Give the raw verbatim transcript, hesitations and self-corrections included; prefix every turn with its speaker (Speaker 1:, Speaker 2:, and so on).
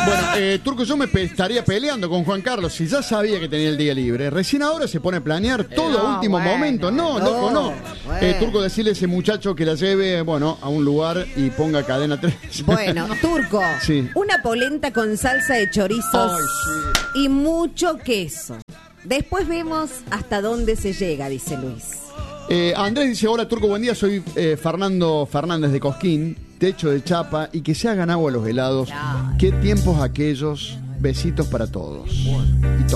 Speaker 1: Bueno, eh, Turco, yo me pe estaría peleando con Juan Carlos si ya sabía que tenía el día libre. Recién ahora se pone a planear todo
Speaker 2: no,
Speaker 1: a último
Speaker 2: bueno,
Speaker 1: momento. No,
Speaker 2: no,
Speaker 1: loco, no.
Speaker 2: bueno.
Speaker 1: Eh, Turco, decirle a ese muchacho que la lleve, bueno, a un lugar y ponga cadena tres.
Speaker 2: Bueno, Turco,
Speaker 1: Sí.
Speaker 2: una polenta con salsa de chorizos
Speaker 1: Ay, sí.
Speaker 2: y mucho queso. Después vemos hasta dónde se llega, dice Luis.
Speaker 1: Eh, Andrés dice, hola Turco, buen día, soy eh, Fernando Fernández de Cosquín, techo de chapa y que se hagan agua los helados.
Speaker 2: Ay.
Speaker 1: Qué tiempos aquellos, besitos para todos. Y